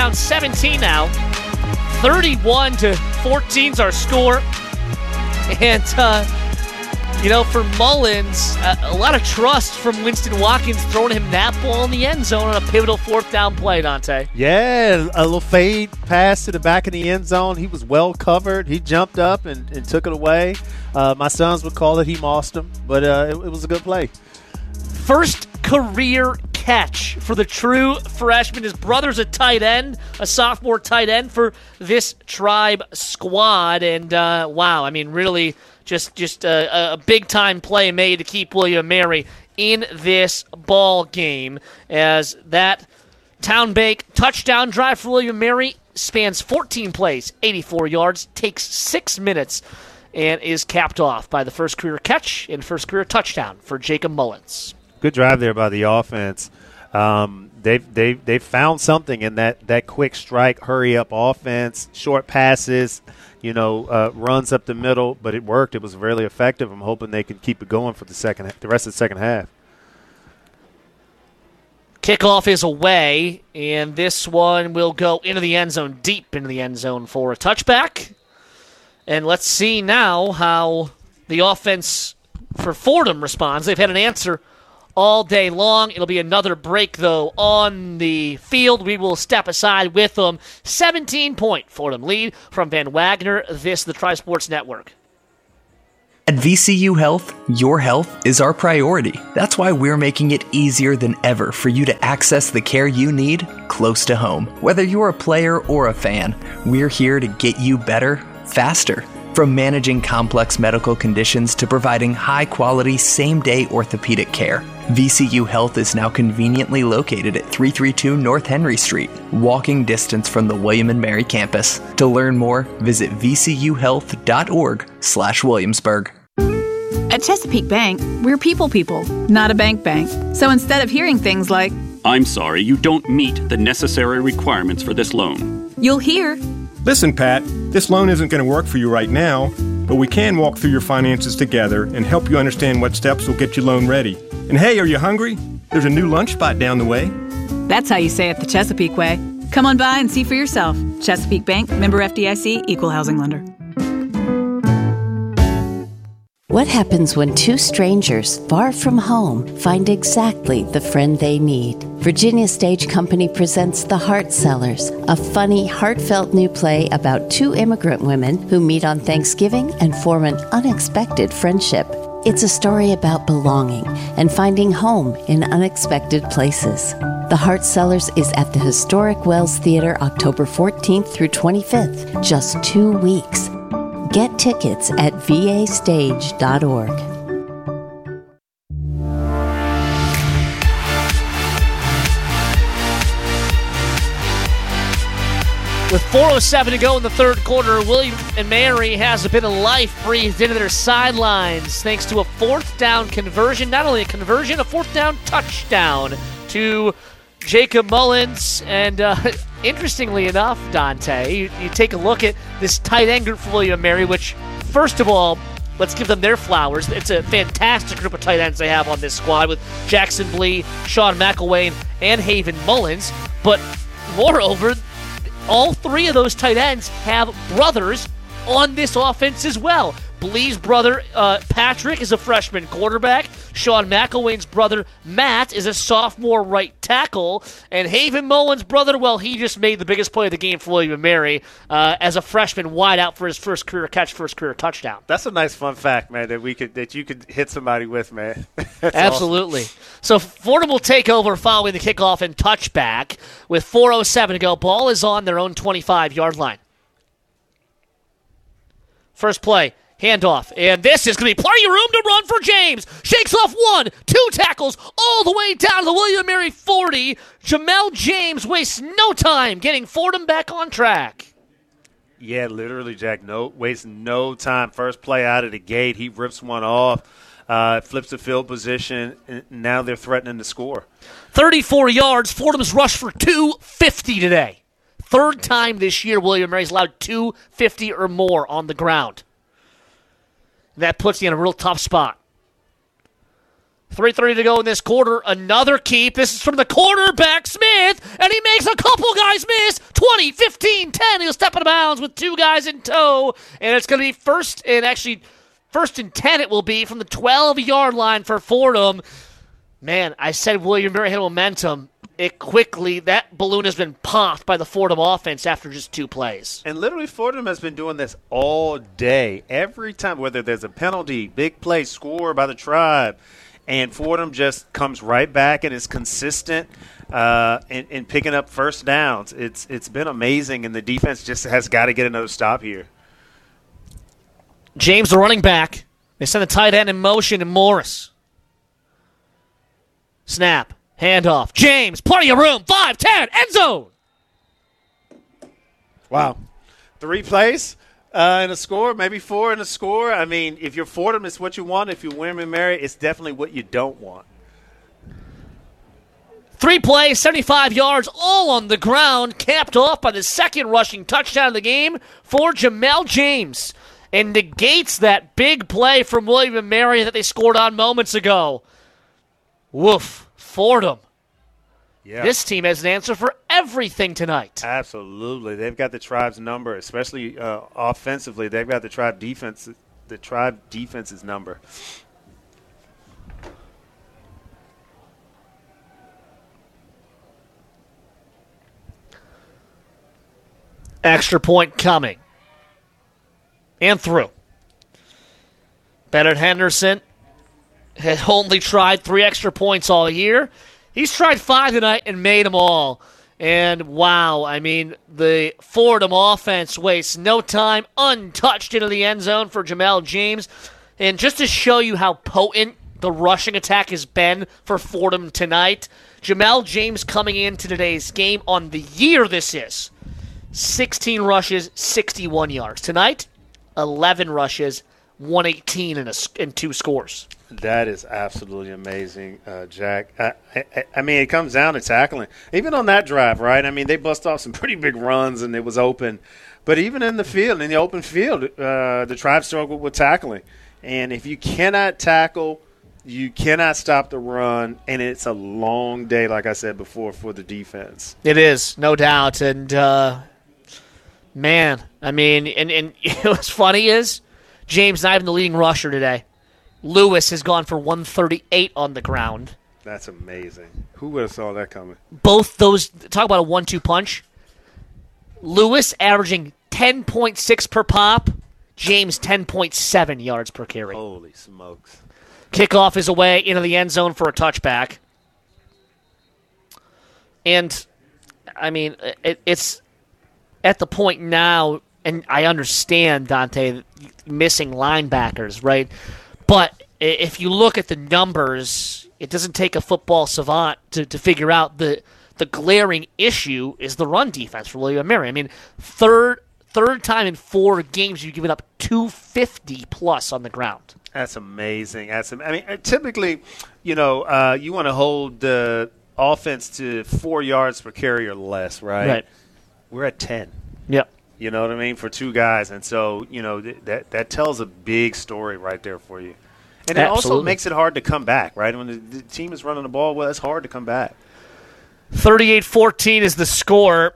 Down 17 now. 31-14 is our score. And, for Mullins, a lot of trust from Winston Watkins throwing him that ball in the end zone on a pivotal fourth down play, Dante. Yeah, a little fade pass to the back of the end zone. He was well covered. He jumped up and took it away. My sons would call it he mossed him, but it was a good play. First career catch for the true freshman. His brother's a tight end, a sophomore tight end for this Tribe squad. And, really just a big-time play made to keep William & Mary in this ball game, as that Town Bank touchdown drive for William & Mary spans 14 plays, 84 yards, takes 6 minutes, and is capped off by the first career catch and first career touchdown for Jacob Mullins. Good drive there by the offense. They found something in that quick strike, hurry up offense, short passes, runs up the middle, but it worked. It was really effective. I'm hoping they can keep it going for the rest of the second half. Kickoff is away, and this one will go into the end zone, deep into the end zone for a touchback. And let's see now how the offense for Fordham responds. They've had an answer all day long. It'll be another break, though, on the field. We will step aside with them. 17-point Fordham lead from Van Wagner. This is the Tri-Sports Network. At VCU Health, your health is our priority. That's why we're making it easier than ever for you to access the care you need close to home. Whether you're a player or a fan, we're here to get you better, faster. From managing complex medical conditions to providing high-quality, same-day orthopedic care, VCU Health is now conveniently located at 332 North Henry Street, walking distance from the William & Mary campus. To learn more, visit vcuhealth.org/Williamsburg. At Chesapeake Bank, we're people, not a bank. So instead of hearing things like, "I'm sorry, you don't meet the necessary requirements for this loan," you'll hear, "Listen, Pat, this loan isn't going to work for you right now, but we can walk through your finances together and help you understand what steps will get you loan ready. And hey, are you hungry? There's a new lunch spot down the way." That's how you say it the Chesapeake way. Come on by and see for yourself. Chesapeake Bank, member FDIC, equal housing lender. What happens when two strangers far from home find exactly the friend they need? Virginia Stage Company presents The Heart Sellers, a funny, heartfelt new play about two immigrant women who meet on Thanksgiving and form an unexpected friendship. It's a story about belonging and finding home in unexpected places. The Heart Sellers is at the historic Wells Theater October 14th through 25th, just 2 weeks. Get tickets at vastage.org. With 4:07 to go in the third quarter, William & Mary has a bit of life breathed into their sidelines thanks to a fourth down conversion. Not only a conversion, a fourth down touchdown to Jacob Mullins. And interestingly enough, Dante, you take a look at this tight end group for William & Mary, which, first of all, let's give them their flowers. It's a fantastic group of tight ends they have on this squad with Jackson Blee, Sean McElwain, and Haven Mullins. But moreover, all three of those tight ends have brothers on this offense as well. Blee's brother, Patrick, is a freshman quarterback. Sean McElwain's brother, Matt, is a sophomore right tackle. And Haven Mullins' brother, well, he just made the biggest play of the game for William & Mary as a freshman wide out for his first career catch, first career touchdown. That's a nice fun fact, man, that you could hit somebody with, man. Absolutely. Awesome. So Fordham will take over following the kickoff and touchback with 4:07 to go. Ball is on their own 25-yard line. First play. Handoff, and this is going to be plenty of room to run for James. Shakes off 1, 2 tackles, all the way down to the William & Mary 40. Jamel James wastes no time getting Fordham back on track. Yeah, literally, Jack. Wastes no time. First play out of the gate, he rips one off, flips the field position, and now they're threatening to score. 34 yards. Fordham's rushed for 250 today. Third time this year William & Mary's allowed 250 or more on the ground. That puts you in a real tough spot. 3:30 to go in this quarter. Another keep. This is from the quarterback, Smith, and he makes a couple guys miss. 20, 15, 10. He'll step out of bounds with 2 guys in tow, and it's going to be first and 10 it will be from the 12-yard line for Fordham. Man, I said William & Mary had momentum. That balloon has been popped by the Fordham offense after just 2 plays. And literally Fordham has been doing this all day. Every time, whether there's a penalty, big play, score by the Tribe, and Fordham just comes right back and is consistent in picking up first downs. It's been amazing, and the defense just has got to get another stop here. James, the running back. They send the tight end in motion, and Morris. Snap. Handoff. James, plenty of room. 5, 10, end zone. Wow. 3 plays and a score, maybe 4 and a score. I mean, if you're Fordham, it's what you want. If you're William & Mary, it's definitely what you don't want. 3 plays, 75 yards, all on the ground, capped off by the second rushing touchdown of the game for Jamel James. And negates that big play from William & Mary that they scored on moments ago. Woof. Fordham. Yeah. This team has an answer for everything tonight. Absolutely. They've got the Tribe's number, especially offensively. They've got the Tribe defense's number. Extra point coming. And through. Bennett Henderson has only tried 3 extra points all year. He's tried 5 tonight and made them all. And wow, I mean, the Fordham offense wastes no time, untouched into the end zone for Jamel James. And just to show you how potent the rushing attack has been for Fordham tonight, Jamel James coming into today's game on the year this is. 16 rushes, 61 yards. Tonight, 11 rushes, 118 and 2 scores. That is absolutely amazing, Jack. I mean, it comes down to tackling. Even on that drive, right? I mean, they bust off some pretty big runs, and it was open. But even in the field, in the open field, the Tribe struggled with tackling. And if you cannot tackle, you cannot stop the run, and it's a long day, like I said before, for the defense. It is, no doubt. And, man, I mean, and what's funny is James not even the leading rusher today. Lewis has gone for 138 on the ground. That's amazing. Who would have saw that coming? Both those, talk about a 1-2 punch. Lewis averaging 10.6 per pop. James 10.7 yards per carry. Holy smokes. Kickoff is away into the end zone for a touchback. And, I mean, it's at the point now, and I understand, Dante, missing linebackers, right? But if you look at the numbers, it doesn't take a football savant to figure out the glaring issue is the run defense for William & Mary. I mean, third time in 4 games you've given up 250-plus on the ground. That's amazing. I mean, typically, you want to hold the offense to 4 yards per carry or less, right? Right. We're at 10. Yep. You know what I mean? For 2 guys. And so, that tells a big story right there for you. And it also makes it hard to come back, right? When the team is running the ball, well, it's hard to come back. 38-14 is the score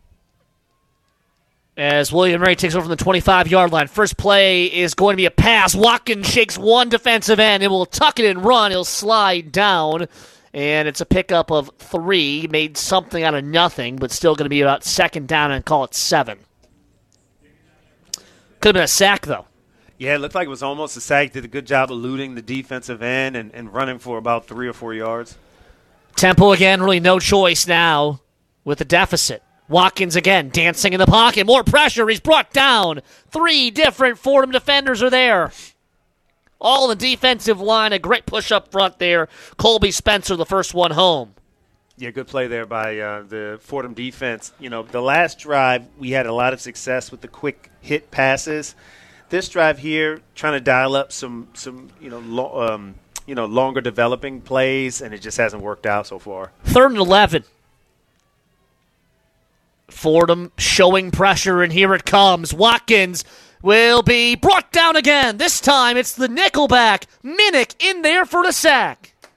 as William & Mary takes over from the 25-yard line. First play is going to be a pass. Watkins shakes one defensive end and will tuck it and run. He'll slide down, and it's a pickup of 3. Made something out of nothing, but still going to be about second down and call it 7. Could have been a sack, though. Yeah, it looked like it was almost a sack. Did a good job eluding the defensive end and running for about 3 or 4 yards. Temple again, really no choice now with the deficit. Watkins again, dancing in the pocket. More pressure. He's brought down. 3 different Fordham defenders are there. All the defensive line. A great push up front there. Colby Spencer, the first one home. Yeah, good play there by the Fordham defense. The last drive, we had a lot of success with the quick hit passes. This drive here, trying to dial up some longer developing plays, and it just hasn't worked out so far. 3rd and 11. Fordham showing pressure, and here it comes. Watkins will be brought down again. This time it's the nickelback. Minnick in there for the sack.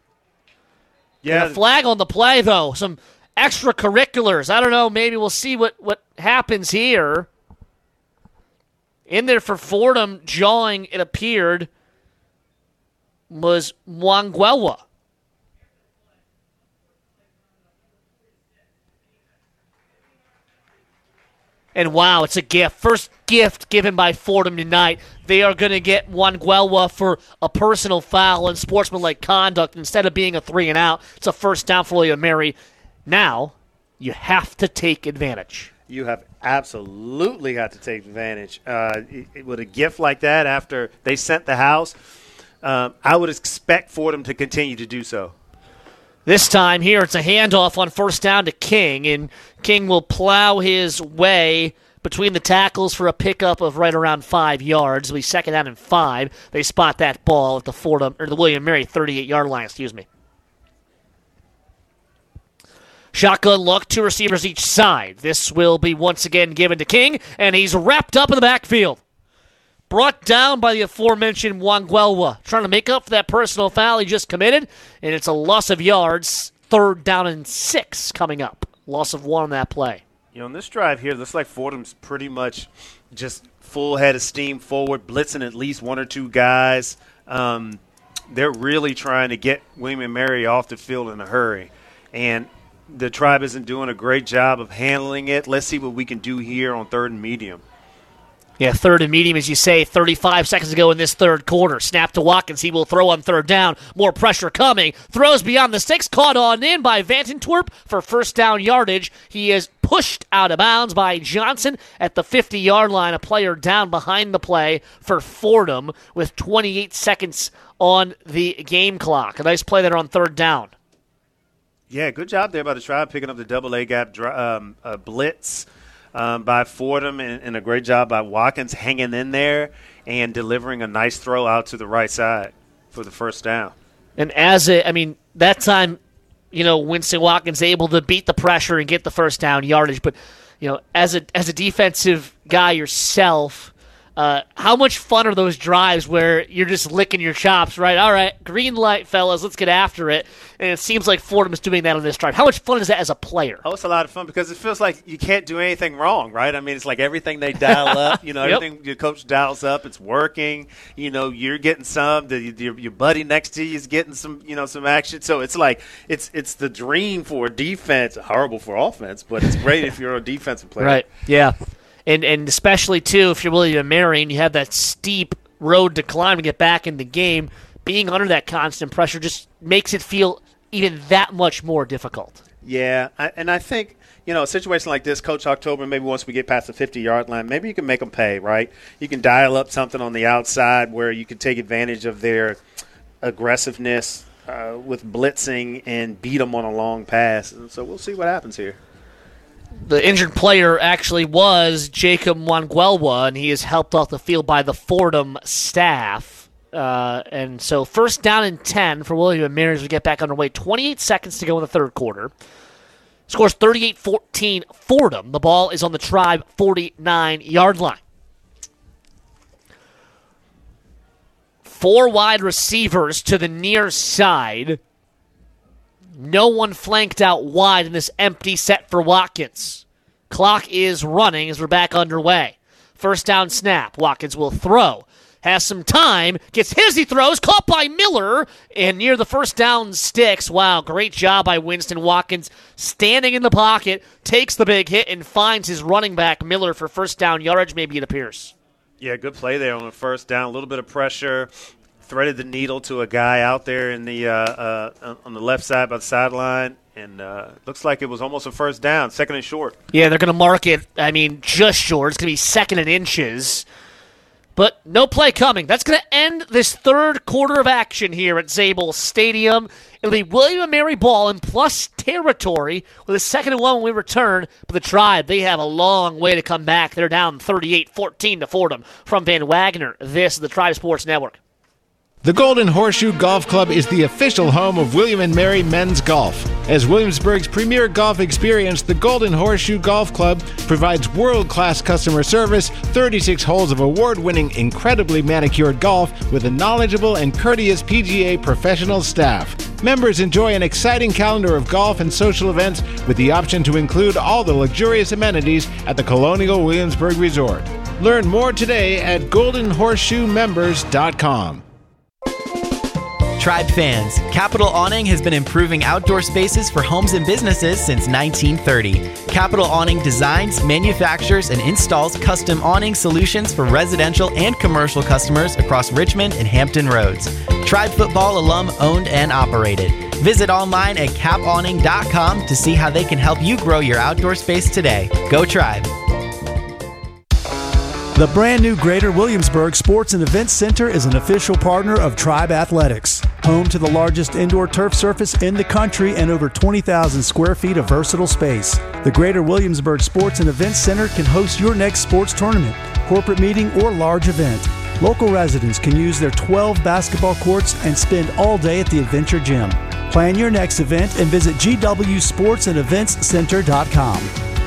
Yeah. And a flag on the play, though. Some extracurriculars. I don't know. Maybe we'll see what happens here. In there for Fordham, jawing, it appeared, was Mwangwewa. And wow, it's a gift. First gift given by Fordham tonight. They are going to get Mwangwewa for a personal foul and sportsmanlike conduct instead of being a 3-and-out. It's a first down for William & Mary. Now, you have to take advantage. You have absolutely got to take advantage. With a gift like that, after they sent the house, I would expect Fordham to continue to do so. This time here, it's a handoff on first down to King, and King will plow his way between the tackles for a pickup of right around 5 yards. It'll be second down and 5. They spot that ball at the William & Mary 38-yard line, Shotgun look, 2 receivers each side. This will be once again given to King, and he's wrapped up in the backfield. Brought down by the aforementioned Mwangwewa, trying to make up for that personal foul he just committed, and it's a loss of yards. Third down and 6 coming up. Loss of 1 on that play. On this drive here, looks like Fordham's pretty much just full head of steam forward, blitzing at least 1 or 2 guys. They're really trying to get William & Mary off the field in a hurry, and the Tribe isn't doing a great job of handling it. Let's see what we can do here on third and medium. Yeah, third and medium, as you say, 35 seconds ago in this third quarter. Snap to Watkins. He will throw on third down. More pressure coming. Throws beyond the 6. Caught on in by Vantantwerp for first down yardage. He is pushed out of bounds by Johnson at the 50-yard line. A player down behind the play for Fordham with 28 seconds on the game clock. A nice play there on third down. Yeah, good job there by the Tribe picking up the double-A gap blitz by Fordham, and a great job by Watkins hanging in there and delivering a nice throw out to the right side for the first down. And that time, Winston Watkins able to beat the pressure and get the first down yardage. But, as a defensive guy yourself, how much fun are those drives where you're just licking your chops, right? All right, green light, fellas, let's get after it. And it seems like Fordham is doing that on this drive. How much fun is that as a player? Oh, it's a lot of fun because it feels like you can't do anything wrong, right? I mean, it's like everything they dial up, everything your coach dials up, it's working. You're getting some. Your buddy next to you is getting some, some action. So it's like it's the dream for a defense. Horrible for offense, but it's great if you're a defensive player. Right, yeah. And especially, too, if you're William & Mary and you have that steep road to climb to get back in the game, being under that constant pressure just makes it feel even that much more difficult. Yeah, I think, a situation like this, Coach October, maybe once we get past the 50-yard line, maybe you can make them pay, right? You can dial up something on the outside where you can take advantage of their aggressiveness with blitzing and beat them on a long pass. And so we'll see what happens here. The injured player actually was Jacob Mwangwewa, and he is helped off the field by the Fordham staff. And so first down and 10 for William & Mary as we get back underway. 28 seconds to go in the third quarter. Scores 38-14 Fordham. The ball is on the Tribe 49-yard line. 4 wide receivers to the near side. No one flanked out wide in this empty set for Watkins. Clock is running as we're back underway. First down snap. Watkins will throw. Has some time. Gets his, he throws. Caught by Miller. And near the first down sticks. Wow, great job by Winston Watkins. Standing in the pocket. Takes the big hit and finds his running back, Miller, for first down yardage, maybe it appears. Yeah, good play there on the first down. A little bit of pressure. Threaded the needle to a guy out there in the on the left side by the sideline, and looks like it was almost a first down, second and short. Yeah, they're going to mark it, just short. It's going to be second and inches. But no play coming. That's going to end this third quarter of action here at Zabel Stadium. It'll be William & Mary ball in plus territory with a 2nd and 1 when we return. But the Tribe, they have a long way to come back. They're down 38-14 to Fordham. From Van Wagner, this is the Tribe Sports Network. The Golden Horseshoe Golf Club is the official home of William & Mary Men's Golf. As Williamsburg's premier golf experience, the Golden Horseshoe Golf Club provides world-class customer service, 36 holes of award-winning, incredibly manicured golf with a knowledgeable and courteous PGA professional staff. Members enjoy an exciting calendar of golf and social events with the option to include all the luxurious amenities at the Colonial Williamsburg Resort. Learn more today at goldenhorseshoemembers.com. Tribe fans, Capital Awning has been improving outdoor spaces for homes and businesses since 1930. Capital Awning designs, manufactures, and installs custom awning solutions for residential and commercial customers across Richmond and Hampton Roads. Tribe football alum owned and operated. Visit online at capawning.com to see how they can help you grow your outdoor space today. Go Tribe! The brand new Greater Williamsburg Sports and Events Center is an official partner of Tribe Athletics, home to the largest indoor turf surface in the country and over 20,000 square feet of versatile space. The Greater Williamsburg Sports and Events Center can host your next sports tournament, corporate meeting, or large event. Local residents can use their 12 basketball courts and spend all day at the Adventure Gym. Plan your next event and visit gwsportsandeventscenter.com.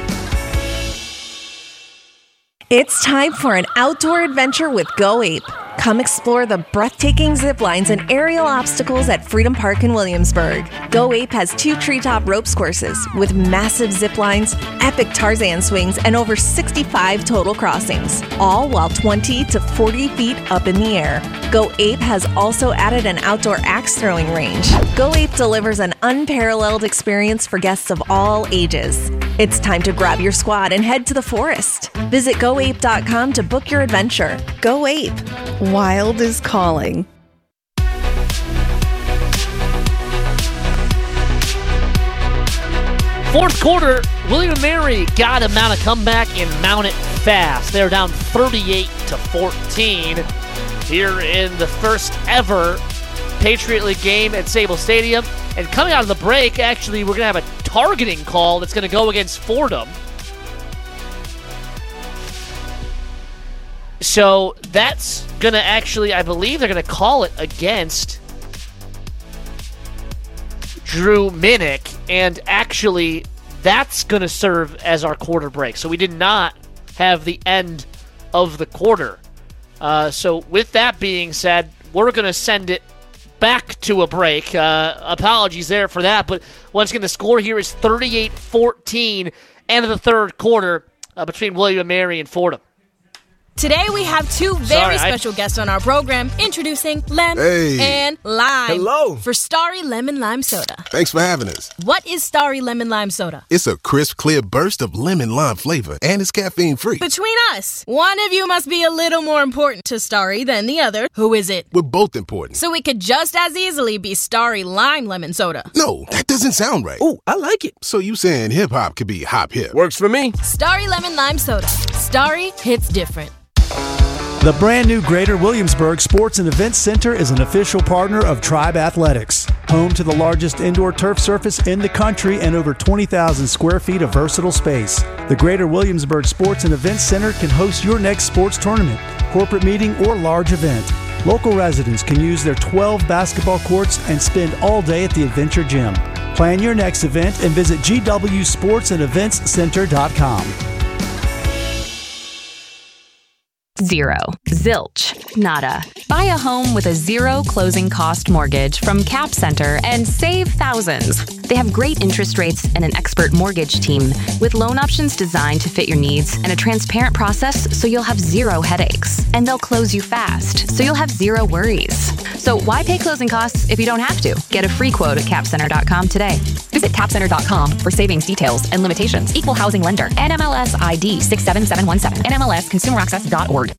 It's time for an outdoor adventure with Go Ape. Come explore the breathtaking zip lines and aerial obstacles at Freedom Park in Williamsburg. Go Ape has 2 treetop ropes courses with massive zip lines, epic Tarzan swings, and over 65 total crossings, all while 20 to 40 feet up in the air. Go Ape has also added an outdoor axe throwing range. Go Ape delivers an unparalleled experience for guests of all ages. It's time to grab your squad and head to the forest. Visit goape.com to book your adventure. Go Ape. Wild is calling. Fourth quarter, William & Mary got to mount a comeback and mount it fast. They're down 38-14 here in the first ever Patriot League game at Sable Stadium. And coming out of the break, actually, we're going to have a targeting call that's going to go against Fordham. So that's going to actually, I believe they're going to call it against Drew Minnick. And actually, that's going to serve as our quarter break. So we did not have the end of the quarter. So with that being said, we're going to send it back to a break. Apologies there for that. But once again, the score here is 38-14, end of the third quarter between William & Mary and Fordham. Today we have 2 very special guests on our program, introducing Lem and Lime. Hello. For Starry Lemon Lime Soda. Thanks for having us. What is Starry Lemon Lime Soda? It's a crisp, clear burst of lemon lime flavor, and it's caffeine-free. Between us, one of you must be a little more important to Starry than the other. Who is it? We're both important. So it could just as easily be Starry Lime Lemon Soda. No, that doesn't sound right. Oh, I like it. So you saying hip-hop could be hop-hip? Works for me. Starry Lemon Lime Soda. Starry hits different. The brand new Greater Williamsburg Sports and Events Center is an official partner of Tribe Athletics, home to the largest indoor turf surface in the country and over 20,000 square feet of versatile space. The Greater Williamsburg Sports and Events Center can host your next sports tournament, corporate meeting, or large event. Local residents can use their 12 basketball courts and spend all day at the Adventure Gym. Plan your next event and visit gwsportsandeventscenter.com. Zero. Zilch. Nada. Buy a home with a zero closing cost mortgage from Cap Center and save thousands. They have great interest rates and an expert mortgage team with loan options designed to fit your needs and a transparent process so you'll have zero headaches. And they'll close you fast so you'll have zero worries. So why pay closing costs if you don't have to? Get a free quote at capcenter.com today. Visit capcenter.com for savings details and limitations. Equal housing lender. NMLS ID 67717. NMLSconsumeraccess.org.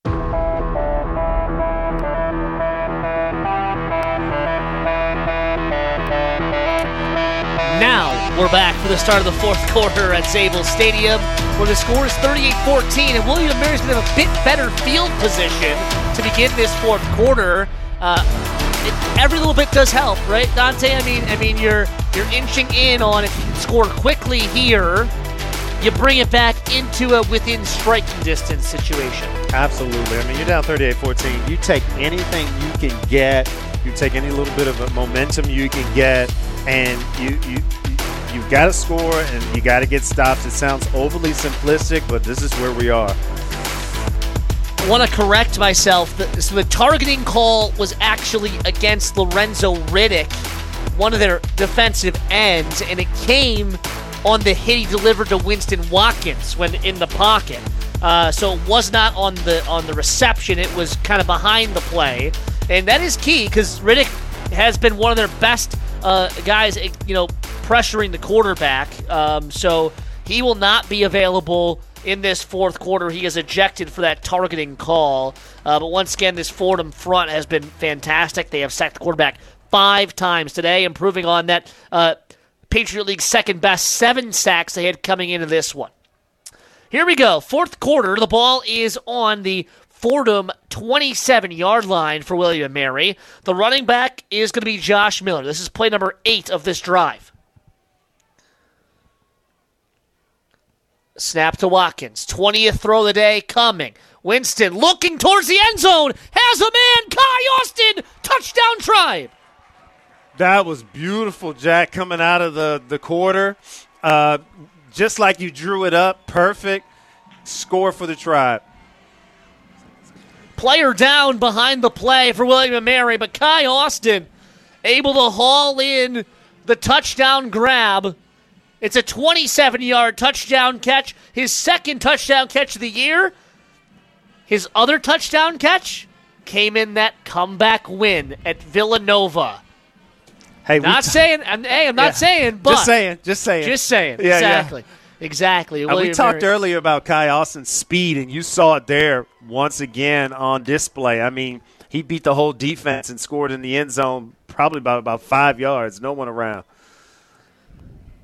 Now we're back for the start of the fourth quarter at Sable Stadium, where the score is 38-14, and William & Mary's going to have a bit better field position to begin this fourth quarter. Every little bit does help, right, Dante? I mean, you're inching in on if you can score quickly here, you bring it back into a within striking distance situation. Absolutely. I mean, you're down 38-14. You take anything you can get. You take any little bit of a momentum you can get, and you've got to score and you got to get stops. It sounds overly simplistic, but this is where we are. I want to correct myself. So the targeting call was actually against Lorenzo Riddick, one of their defensive ends, and it came on the hit he delivered to Winston Watkins when in the pocket. So it was not on the reception. It was kind of behind the play. And that is key because Riddick has been one of their best guys, pressuring the quarterback. So he will not be available in this fourth quarter. He is ejected for that targeting call. But once again, this Fordham front has been fantastic. They have sacked the quarterback 5 times today, improving on that Patriot League's second best 7 sacks they had coming into this one. Here we go. Fourth quarter. The ball is on the Fordham 27-yard line for William & Mary. The running back is going to be Josh Miller. This is play number 8 of this drive. Snap to Watkins. 20th throw of the day coming. Winston looking towards the end zone. Has a man. Kai Austin. Touchdown Tribe. That was beautiful, Jack, coming out of the quarter. Just like you drew it up. Perfect. Score for the Tribe. Player down behind the play for William & Mary, but Kai Austin able to haul in the touchdown grab. It's a 27-yard touchdown catch. His second touchdown catch of the year. His other touchdown catch came in that comeback win at Villanova. Hey, I'm not saying, but just saying. Yeah, exactly. Yeah. Exactly. We talked earlier about Kai Austin's speed, and you saw it there once again on display. I mean, he beat the whole defense and scored in the end zone probably about 5 yards, no one around.